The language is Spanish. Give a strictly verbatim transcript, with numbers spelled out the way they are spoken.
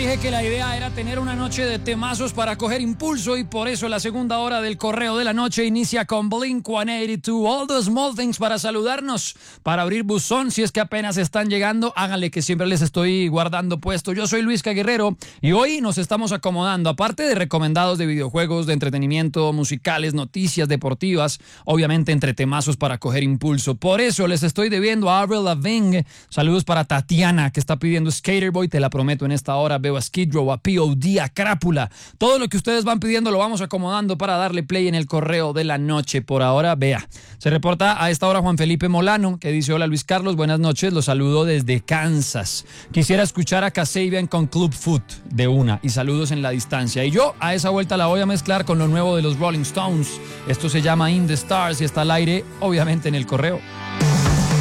dije que la idea era tener una noche de temazos para coger impulso y por eso la segunda hora del correo de la noche inicia con Blink ciento ochenta y dos, All the Small Things, para saludarnos, para abrir buzón. Si es que apenas están llegando, háganle que siempre les estoy guardando puesto. Yo soy Luis Guerrero y hoy nos estamos acomodando, aparte de recomendados de videojuegos, de entretenimiento, musicales, noticias deportivas, obviamente entre temazos para coger impulso. Por eso les estoy debiendo a Avril Lavigne. Saludos para Tatiana, que está pidiendo Skater Boy, te la prometo en esta hora. Veo a Skid Row, a P O D, a Crápula. Todo lo que ustedes van pidiendo lo vamos acomodando para darle play en el correo de la noche. Por ahora, vea. Se reporta a esta hora Juan Felipe Molano, que dice: hola Luis Carlos, buenas noches, los saludo desde Kansas. Quisiera escuchar a Kasabian con Club Foot de una, y saludos en la distancia. Y yo a esa vuelta la voy a mezclar con lo nuevo de los Rolling Stones. Esto se llama In the Stars y está al aire, obviamente, en el correo.